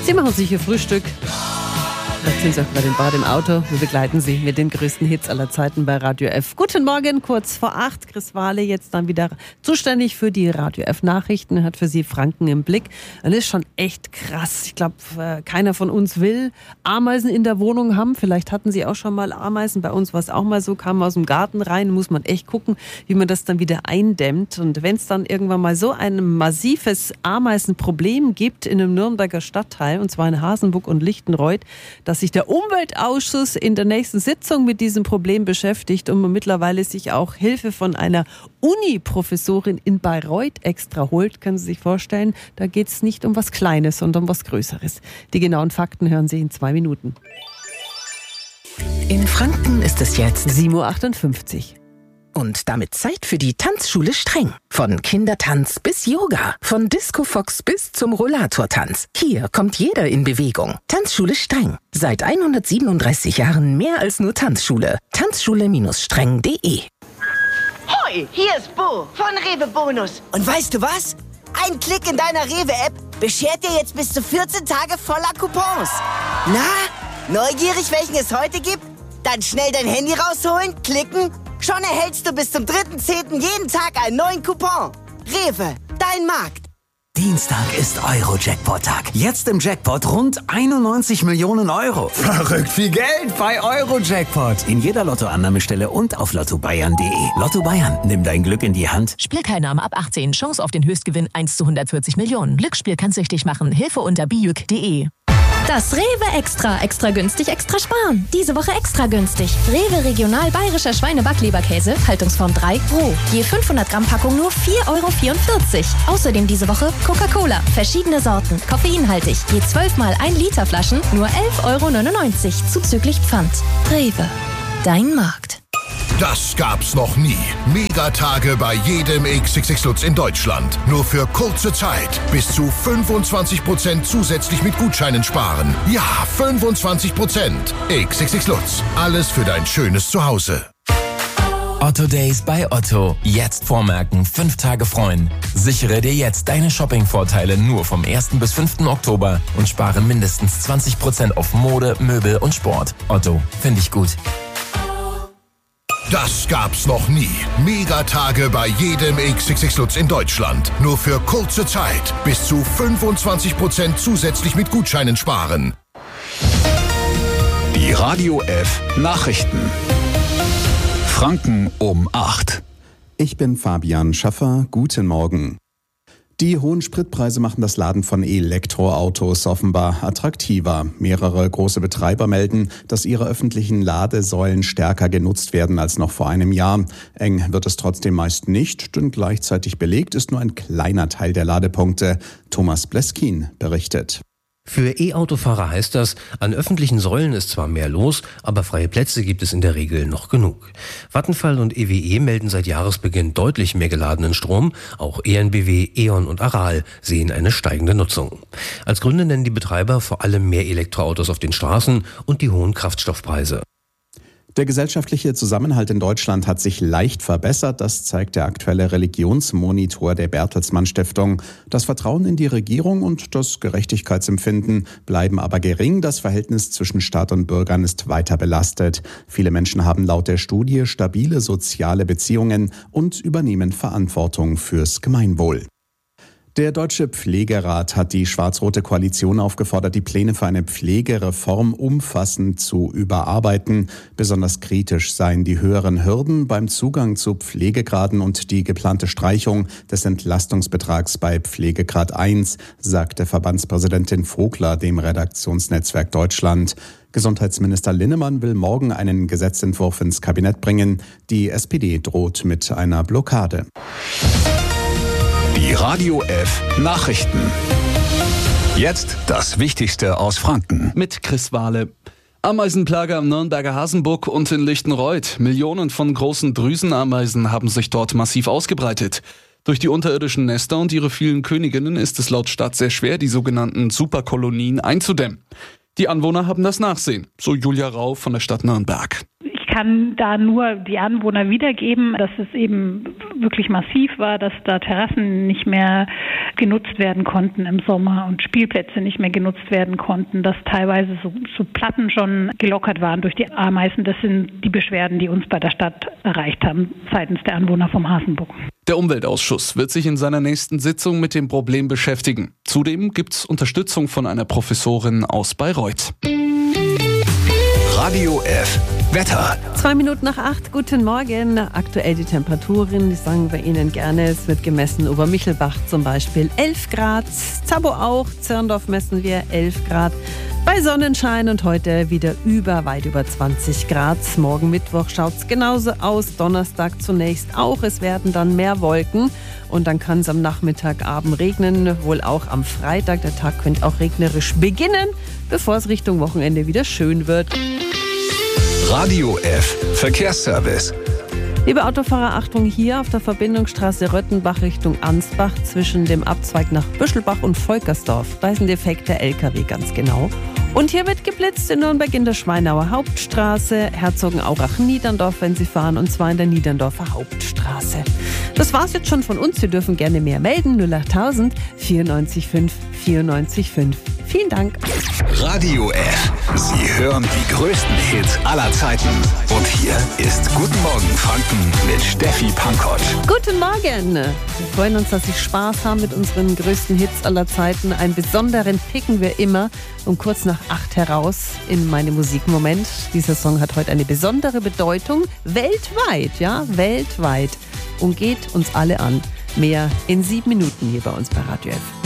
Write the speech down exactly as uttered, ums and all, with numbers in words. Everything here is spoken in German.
Sie machen sich Ihr Frühstück. Vielleicht sind Sie auch gerade im Bad, im Auto. Wir begleiten Sie mit den größten Hits aller Zeiten bei Radio F. Guten Morgen, kurz vor acht. Chris Wahle jetzt dann wieder zuständig für die Radio F Nachrichten. Hat für Sie Franken im Blick. Das ist schon echt krass. Ich glaube, keiner von uns will Ameisen in der Wohnung haben. Vielleicht hatten Sie auch schon mal Ameisen. Bei uns war es auch mal so, kam aus dem Garten rein. Muss man echt gucken, wie man das dann wieder eindämmt. Und wenn es dann irgendwann mal so ein massives Ameisenproblem gibt in einem Nürnberger Stadtteil, und zwar in Hasenburg und Lichtenreuth, dass sich der Umweltausschuss in der nächsten Sitzung mit diesem Problem beschäftigt und man mittlerweile sich auch Hilfe von einer Uni-Professorin in Bayreuth extra holt, können Sie sich vorstellen. Da geht es nicht um was Kleines, sondern um was Größeres. Die genauen Fakten hören Sie in zwei Minuten. In Franken ist es jetzt sieben Uhr achtundfünfzig. Und damit Zeit für die Tanzschule Streng. Von Kindertanz bis Yoga, von Disco-Fox bis zum Rollatortanz. Hier kommt jeder in Bewegung. Tanzschule Streng. Seit hundertsiebenunddreißig Jahren mehr als nur Tanzschule. Tanzschule Streng punkt de. Hoi, hier ist Bo von Rewe Bonus. Und weißt du was? Ein Klick in deiner Rewe-App beschert dir jetzt bis zu vierzehn Tage voller Coupons. Na, neugierig, welchen es heute gibt? Dann schnell dein Handy rausholen, klicken. Schon erhältst du bis zum dritten zehnten jeden Tag einen neuen Coupon. Rewe, dein Markt. Dienstag ist Euro-Jackpot-Tag. Jetzt im Jackpot rund einundneunzig Millionen Euro. Verrückt viel Geld bei Euro-Jackpot. In jeder Lottoannahmestelle und auf lotto bayern punkt de. Lotto Bayern, nimm dein Glück in die Hand. Spielteilnahme ab achtzehn. Chance auf den Höchstgewinn eins zu hundertvierzig Millionen. Glücksspiel kann süchtig machen. Hilfe unter bijuk punkt de. Das Rewe Extra. Extra günstig, extra sparen. Diese Woche extra günstig. Rewe Regional Bayerischer Schweine-Backleberkäse, Haltungsform drei, roh. Je fünfhundert Gramm Packung nur vier Euro vierundvierzig. Außerdem diese Woche Coca-Cola. Verschiedene Sorten, koffeinhaltig. Je zwölf mal ein Liter Flaschen, nur elf Euro neunundneunzig. Zuzüglich Pfand. Rewe. Dein Markt. Das gab's noch nie. Megatage bei jedem X X X Lutz in Deutschland. Nur für kurze Zeit. Bis zu fünfundzwanzig Prozent zusätzlich mit Gutscheinen sparen. Ja, fünfundzwanzig Prozent. X X X Lutz. Alles für dein schönes Zuhause. Otto Days bei Otto. Jetzt vormerken, fünf Tage freuen. Sichere dir jetzt deine Shopping-Vorteile nur vom ersten bis fünften Oktober und spare mindestens zwanzig Prozent auf Mode, Möbel und Sport. Otto, finde ich gut. Das gab's noch nie. Megatage bei jedem X X X Lutz in Deutschland. Nur für kurze Zeit. Bis zu fünfundzwanzig Prozent zusätzlich mit Gutscheinen sparen. Die Radio F Nachrichten. Franken um acht. Ich bin Fabian Schaffer. Guten Morgen. Die hohen Spritpreise machen das Laden von Elektroautos offenbar attraktiver. Mehrere große Betreiber melden, dass ihre öffentlichen Ladesäulen stärker genutzt werden als noch vor einem Jahr. Eng wird es trotzdem meist nicht, denn gleichzeitig belegt ist nur ein kleiner Teil der Ladepunkte. Thomas Bleskin berichtet. Für E-Autofahrer heißt das, an öffentlichen Säulen ist zwar mehr los, aber freie Plätze gibt es in der Regel noch genug. Vattenfall und E W E melden seit Jahresbeginn deutlich mehr geladenen Strom. Auch E N B W, E.ON und Aral sehen eine steigende Nutzung. Als Gründe nennen die Betreiber vor allem mehr Elektroautos auf den Straßen und die hohen Kraftstoffpreise. Der gesellschaftliche Zusammenhalt in Deutschland hat sich leicht verbessert, das zeigt der aktuelle Religionsmonitor der Bertelsmann Stiftung. Das Vertrauen in die Regierung und das Gerechtigkeitsempfinden bleiben aber gering. Das Verhältnis zwischen Staat und Bürgern ist weiter belastet. Viele Menschen haben laut der Studie stabile soziale Beziehungen und übernehmen Verantwortung fürs Gemeinwohl. Der Deutsche Pflegerat hat die schwarz-rote Koalition aufgefordert, die Pläne für eine Pflegereform umfassend zu überarbeiten. Besonders kritisch seien die höheren Hürden beim Zugang zu Pflegegraden und die geplante Streichung des Entlastungsbetrags bei Pflegegrad eins, sagte Verbandspräsidentin Vogler dem Redaktionsnetzwerk Deutschland. Gesundheitsminister Linnemann will morgen einen Gesetzentwurf ins Kabinett bringen. Die S P D droht mit einer Blockade. Die Radio F Nachrichten. Jetzt das Wichtigste aus Franken. Mit Chris Wahle. Ameisenplage am Nürnberger Hasenburg und in Lichtenreuth. Millionen von großen Drüsenameisen haben sich dort massiv ausgebreitet. Durch die unterirdischen Nester und ihre vielen Königinnen ist es laut Stadt sehr schwer, die sogenannten Superkolonien einzudämmen. Die Anwohner haben das Nachsehen, so Julia Rau von der Stadt Nürnberg. Ich kann da nur die Anwohner wiedergeben, dass es eben wirklich massiv war, dass da Terrassen nicht mehr genutzt werden konnten im Sommer und Spielplätze nicht mehr genutzt werden konnten, dass teilweise so, so Platten schon gelockert waren durch die Ameisen. Das sind die Beschwerden, die uns bei der Stadt erreicht haben, seitens der Anwohner vom Hasenbuck. Der Umweltausschuss wird sich in seiner nächsten Sitzung mit dem Problem beschäftigen. Zudem gibt es Unterstützung von einer Professorin aus Bayreuth. Radio F. Wetter. Zwei Minuten nach acht, guten Morgen. Aktuell die Temperaturen, die sagen wir Ihnen gerne. Es wird gemessen Obermichelbach zum Beispiel elf Grad, Zabo auch, Zirndorf messen wir elf Grad. Bei Sonnenschein und heute wieder über, weit über zwanzig Grad. Morgen Mittwoch schaut es genauso aus, Donnerstag zunächst auch. Es werden dann mehr Wolken und dann kann es am Nachmittagabend regnen, wohl auch am Freitag. Der Tag könnte auch regnerisch beginnen, bevor es Richtung Wochenende wieder schön wird. Radio F. Verkehrsservice. Liebe Autofahrer, Achtung hier auf der Verbindungsstraße Röttenbach Richtung Ansbach zwischen dem Abzweig nach Büschelbach und Volkersdorf. Da ist ein Defekt der L K W ganz genau. Und hier wird geblitzt in Nürnberg in der Schweinauer Hauptstraße, Herzogenaurach-Niederndorf, wenn Sie fahren, und zwar in der Niederndorfer Hauptstraße. Das war's jetzt schon von uns. Sie dürfen gerne mehr melden. null achttausend vierundneunzig fünf vierundneunzig fünf. Vielen Dank. Radio F. Sie hören die größten Hits aller Zeiten. Und hier ist Guten Morgen Franken mit Steffi Pankott. Guten Morgen. Wir freuen uns, dass Sie Spaß haben mit unseren größten Hits aller Zeiten. Einen besonderen picken wir immer um kurz nach acht heraus in meine Musikmoment. Dieser Song hat heute eine besondere Bedeutung. Weltweit, ja, weltweit. Und geht uns alle an. Mehr in sieben Minuten hier bei uns bei Radio F.